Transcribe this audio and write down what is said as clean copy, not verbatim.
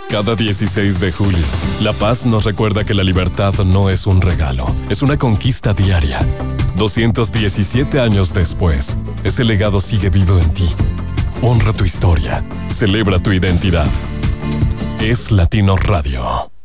Cada 16 de julio, La Paz nos recuerda que la libertad no es un regalo, es una conquista diaria. 217 años después, ese legado sigue vivo en ti. Honra tu historia, celebra tu identidad. Es Latino Radio.